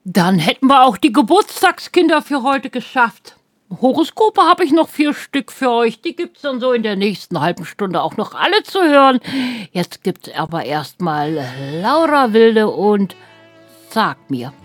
Dann hätten wir auch die Geburtstagskinder für heute geschafft. Horoskope habe ich noch 4 Stück für euch. Die gibt's dann so in der nächsten halben Stunde auch noch alle zu hören. Jetzt gibt's aber erstmal Laura Wilde und Sag mir.